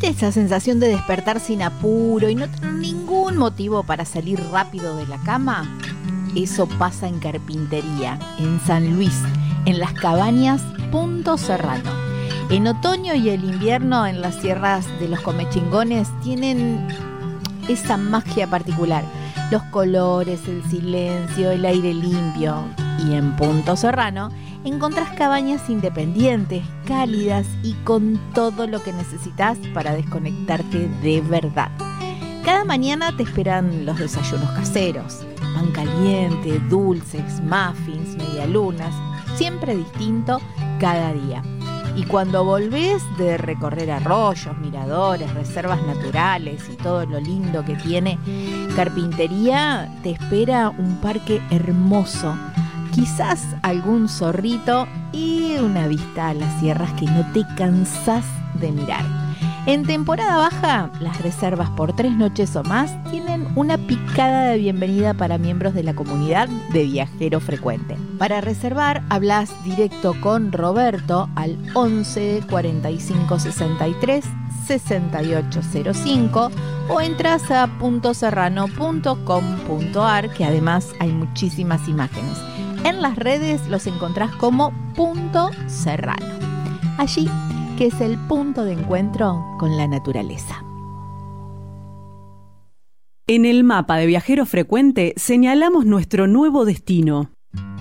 esa sensación de despertar sin apuro y no tener ningún motivo para salir rápido de la cama? Eso pasa en Carpintería, en San Luis, en las cabañas Punto Serrano. En otoño y el invierno en las sierras de los Comechingones tienen esa magia particular. Los colores, el silencio, el aire limpio. Y en Punto Serrano encontrás cabañas independientes, cálidas y con todo lo que necesitas para desconectarte de verdad. Cada mañana te esperan los desayunos caseros, pan caliente, dulces, muffins, medialunas, siempre distinto cada día. Y cuando volvés de recorrer arroyos, miradores, reservas naturales y todo lo lindo que tiene Carpintería, te espera un parque hermoso, quizás algún zorrito y una vista a las sierras que no te cansás de mirar. En temporada baja, las reservas por 3 noches o más tienen una picada de bienvenida para miembros de la comunidad de Viajero Frecuente. Para reservar, hablas directo con Roberto al 11 45 63 6805 o entras a puntoserrano.com.ar, que además hay muchísimas imágenes. En las redes los encontrás como Punto Serrano. Allí, que es el punto de encuentro con la naturaleza. En el mapa de Viajero Frecuente señalamos nuestro nuevo destino.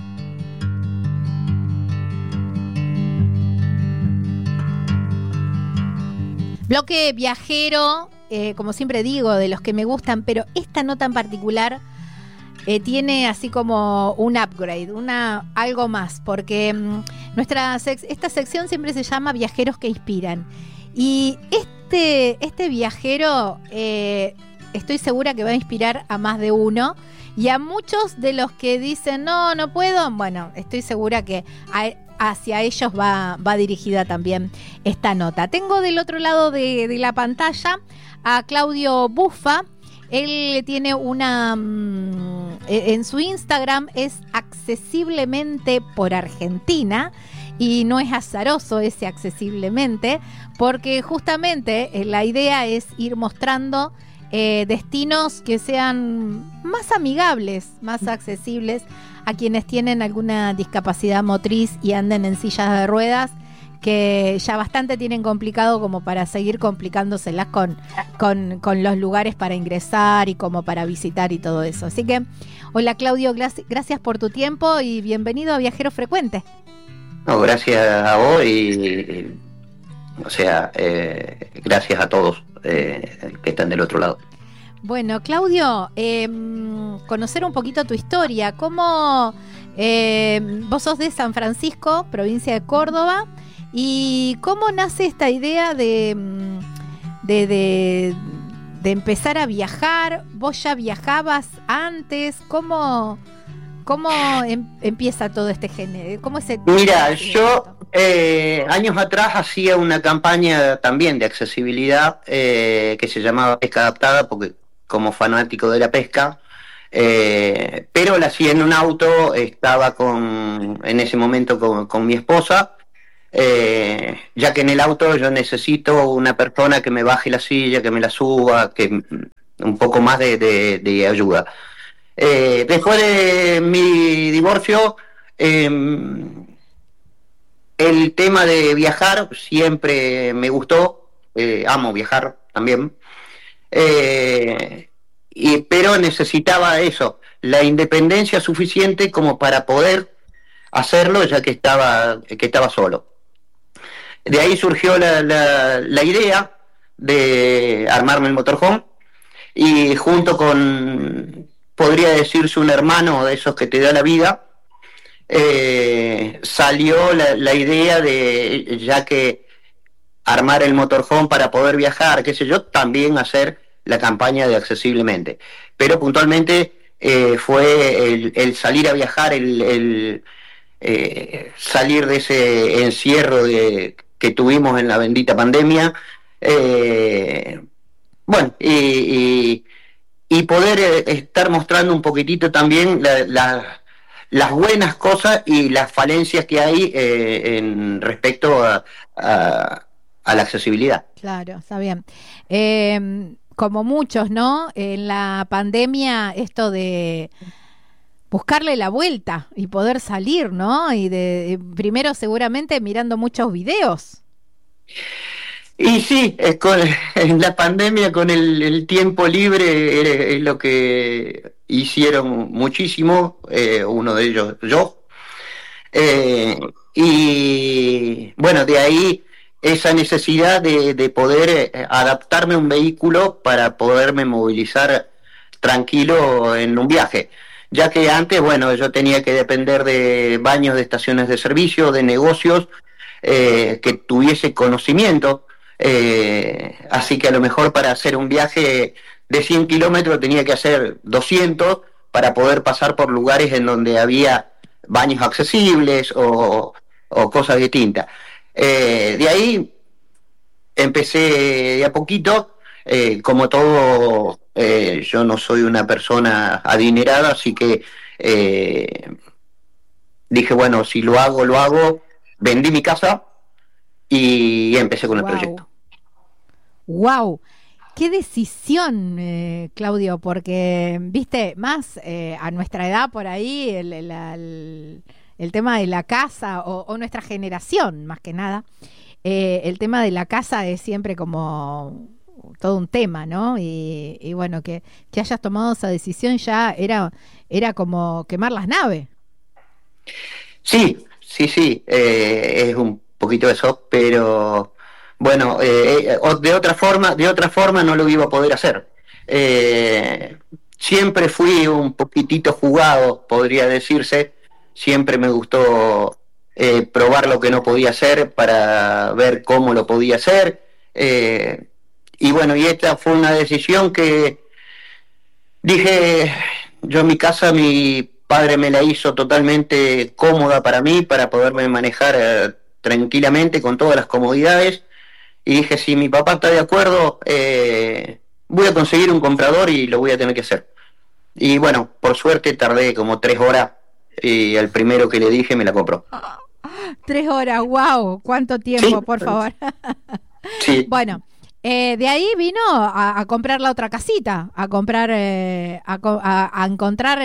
Bloque viajero, como siempre digo, de los que me gustan, pero esta nota en particular tiene así como un upgrade, algo más, porque esta sección siempre se llama Viajeros que Inspiran. Y este viajero estoy segura que va a inspirar a más de uno. Y a muchos de los que dicen, no puedo, bueno, estoy segura que hacia ellos va dirigida también esta nota. Tengo del otro lado de la pantalla a Claudio Buffa. Él tiene en su Instagram es accesiblemente por Argentina, y no es azaroso ese accesiblemente, porque justamente la idea es ir mostrando destinos que sean más amigables, más accesibles a quienes tienen alguna discapacidad motriz y anden en sillas de ruedas, que ya bastante tienen complicado como para seguir complicándoselas con los lugares para ingresar y como para visitar y todo eso. Así que, hola Claudio, gracias por tu tiempo y bienvenido a Viajero Frecuente. No, gracias a vos gracias a todos que están del otro lado. Bueno, Claudio, conocer un poquito tu historia. ¿Cómo vos sos de San Francisco, provincia de Córdoba? ¿Y cómo nace esta idea de empezar a viajar? ¿Vos ya viajabas antes? ¿Cómo empieza todo este género? ¿Cómo es Mira, yo años atrás hacía una campaña también de accesibilidad que se llamaba Pesca Adaptada, porque como fanático de la pesca, pero la hacía en un auto, estaba en ese momento con mi esposa, ya que en el auto yo necesito una persona que me baje la silla, que me la suba, que un poco más de ayuda. Después de mi divorcio, el tema de viajar siempre me gustó, amo viajar también, pero necesitaba eso, la independencia suficiente como para poder hacerlo, ya que estaba solo. De ahí surgió la idea de armarme el motorhome, y junto con, podría decirse, un hermano de esos que te da la vida, salió la idea de, ya que armar el motorhome para poder viajar, qué sé yo, también hacer la campaña de Accesiblemente. Pero puntualmente fue el salir a viajar, el salir de ese encierro que tuvimos en la bendita pandemia, bueno, y poder estar mostrando un poquitito también las buenas cosas y las falencias que hay en respecto a a la accesibilidad. Claro, está bien. Como muchos, ¿no? En la pandemia, esto de buscarle la vuelta y poder salir, ¿no? Y primero seguramente mirando muchos videos. Y sí, en la pandemia con el tiempo libre es lo que hicieron muchísimo, uno de ellos yo. Y bueno, de ahí esa necesidad de poder adaptarme a un vehículo para poderme movilizar tranquilo en un viaje. Ya que antes, bueno, yo tenía que depender de baños de estaciones de servicio, de negocios, que tuviese conocimiento. Así que a lo mejor para hacer un viaje de 100 kilómetros tenía que hacer 200 para poder pasar por lugares en donde había baños accesibles o cosas distintas. De ahí empecé de a poquito, como todo, yo no soy una persona adinerada, así que dije, bueno, si lo hago, vendí mi casa y empecé con el proyecto. ¡Wow! ¡Qué decisión, Claudio! Porque, viste, más a nuestra edad por ahí, el tema de la casa, o nuestra generación, más que nada, el tema de la casa es siempre como todo un tema, ¿no? Y bueno, que hayas tomado esa decisión ya era como quemar las naves. Sí, es un poquito eso, pero bueno, de otra forma no lo iba a poder hacer. Siempre fui un poquitito jugado, podría decirse. Siempre me gustó probar lo que no podía hacer para ver cómo lo podía hacer. Y bueno, y esta fue una decisión que dije, yo en mi casa, mi padre me la hizo totalmente cómoda para mí, para poderme manejar tranquilamente con todas las comodidades. Y dije, si mi papá está de acuerdo, voy a conseguir un comprador y lo voy a tener que hacer. Y bueno, por suerte tardé como 3 horas y al primero que le dije me la compró. 3 horas, wow, ¿cuánto tiempo, sí, por favor? Sí. Bueno, de ahí vino a comprar la otra casita, a comprar, a encontrar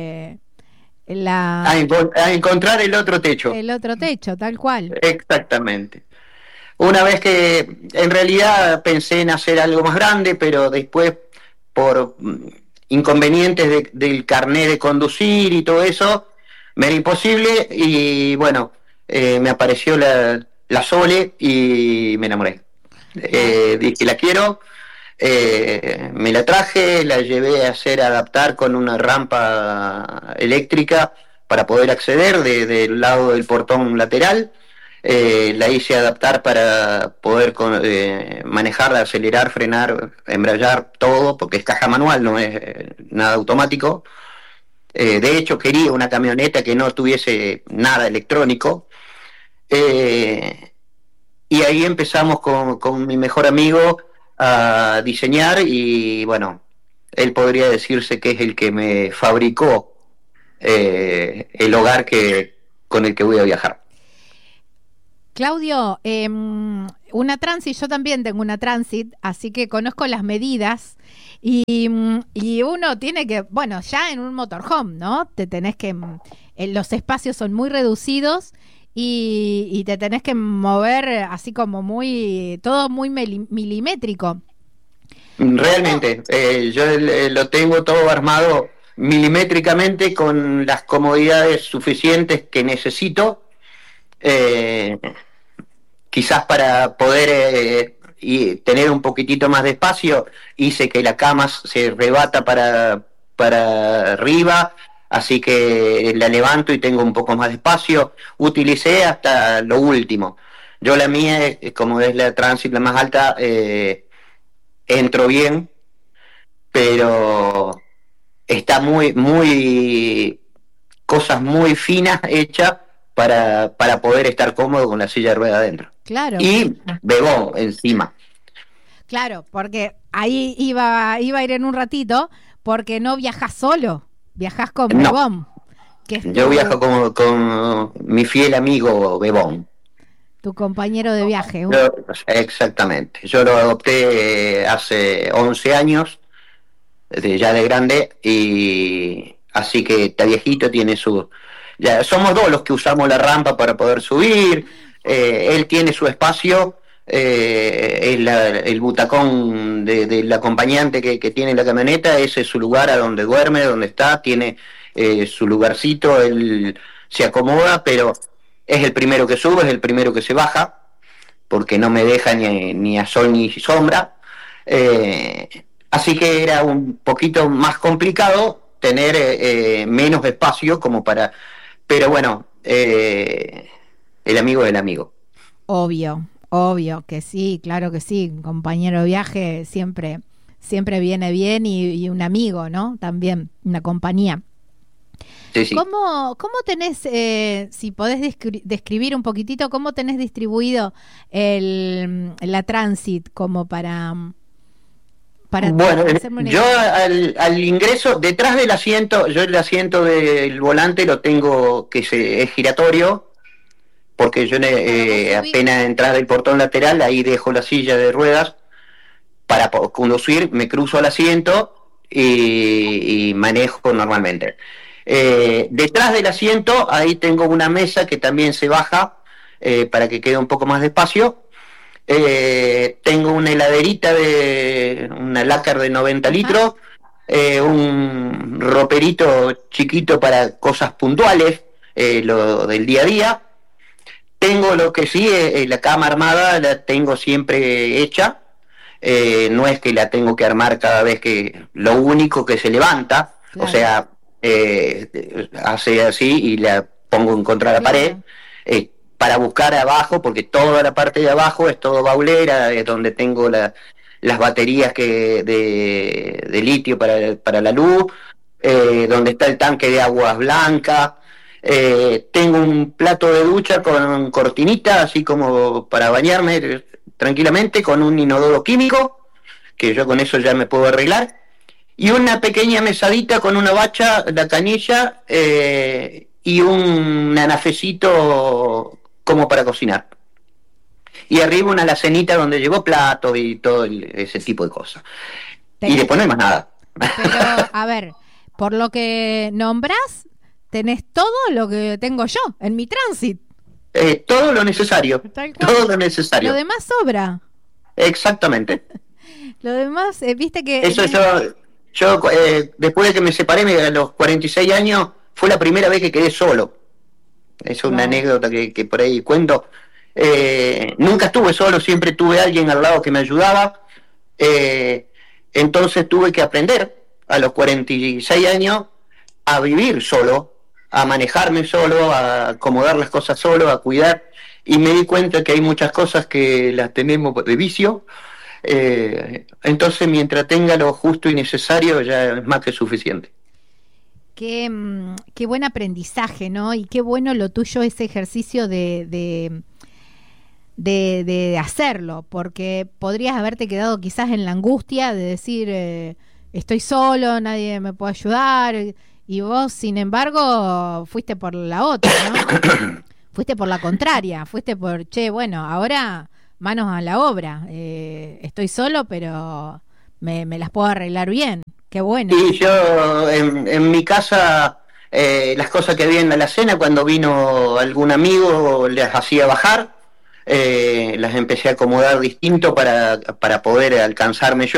a encontrar el otro techo. El otro techo, tal cual. Exactamente. Una vez que en realidad pensé en hacer algo más grande, pero después por inconvenientes del carnet de conducir y todo eso, me era imposible y bueno, me apareció la Sole y me enamoré. Dije, la quiero, me la traje, la llevé a hacer adaptar con una rampa eléctrica para poder acceder del lado del portón lateral. La hice adaptar para poder manejarla, acelerar, frenar, embrayar, todo, porque es caja manual, no es nada automático. De hecho, quería una camioneta que no tuviese nada electrónico. Y ahí empezamos con mi mejor amigo a diseñar y bueno, él podría decirse que es el que me fabricó el hogar con el que voy a viajar. Claudio, una Transit, yo también tengo una Transit, así que conozco las medidas y uno tiene que, bueno, ya en un motorhome, ¿no? Te tenés que, los espacios son muy reducidos y te tenés que mover así como todo muy milimétrico. Realmente, yo lo tengo todo armado milimétricamente con las comodidades suficientes que necesito. Quizás para poder y tener un poquitito más de espacio, hice que la cama se rebata para arriba, así que la levanto y tengo un poco más de espacio. Utilicé hasta lo último. Yo la mía, como es la Transit la más alta, entro bien, pero está muy cosas muy finas hechas para poder estar cómodo con la silla de rueda adentro. Claro. Y bebón encima. Claro, porque ahí iba a ir en un ratito, porque no viajás solo, viajás con bebón. Yo viajo con mi fiel amigo bebón. Tu compañero de viaje. Exactamente. Yo lo adopté hace 11 años, ya de grande, y así que está viejito, tiene su... Ya somos dos los que usamos la rampa para poder subir. Él tiene su espacio, el butacón del acompañante que tiene la camioneta, ese es su lugar a donde duerme, donde está, tiene su lugarcito, él se acomoda, pero es el primero que sube, es el primero que se baja, porque no me deja ni a sol ni sombra. Así que era un poquito más complicado tener menos espacio como para... Pero bueno, el amigo del amigo. Obvio que sí, claro que sí. Un compañero de viaje siempre viene bien y un amigo, ¿no? También, una compañía. Sí. ¿Cómo tenés, si podés describir un poquitito, cómo tenés distribuido la Transit como para bueno, yo al ingreso, detrás del asiento, yo el asiento del volante lo tengo es giratorio, porque yo apenas entrar del portón lateral, ahí dejo la silla de ruedas para conducir, me cruzo al asiento y manejo normalmente. Detrás del asiento, ahí tengo una mesa que también se baja para que quede un poco más de espacio. Tengo una heladerita una lácar de 90 litros, un roperito chiquito para cosas puntuales, lo del día a día. Tengo lo que sí, la cama armada la tengo siempre hecha, no es que la tengo que armar cada vez lo único que se levanta, claro. O sea, hace así y la pongo en contra de la pared, para buscar abajo, porque toda la parte de abajo es todo baulera, es donde tengo las baterías de litio para la luz, donde está el tanque de aguas blancas. Tengo un plato de ducha con cortinita, así como para bañarme tranquilamente, con un inodoro químico, que yo con eso ya me puedo arreglar, y una pequeña mesadita con una bacha, la canilla, y un anafecito como para cocinar. Y arriba una alacenita donde llevo platos y todo ese tipo de cosas. Y después no hay más nada. Pero, a ver, por lo que nombrás, tenés todo lo que tengo yo en mi Transit. Todo lo necesario. Todo lo necesario. Lo demás sobra. Exactamente. Lo demás, viste que... Eso yo después de que me separé a los 46 años, fue la primera vez que quedé solo. Es una anécdota que por ahí cuento. Nunca estuve solo, siempre tuve alguien al lado que me ayudaba. Entonces tuve que aprender a los 46 años a vivir solo, a manejarme solo, a acomodar las cosas solo, a cuidar. Y me di cuenta que hay muchas cosas que las tenemos de vicio. Entonces, mientras tenga lo justo y necesario, ya es más que suficiente. Qué buen aprendizaje, ¿no? Y qué bueno lo tuyo, ese ejercicio de hacerlo, porque podrías haberte quedado quizás en la angustia de decir, estoy solo, nadie me puede ayudar, y vos, sin embargo, fuiste por la otra, ¿no? Fuiste por la contraria, fuiste por, bueno, ahora manos a la obra, estoy solo, pero me las puedo arreglar bien. Qué bueno. Y yo en mi casa, las cosas que había en la alacena, cuando vino algún amigo, las hacía bajar, las empecé a acomodar distinto para poder alcanzarme yo.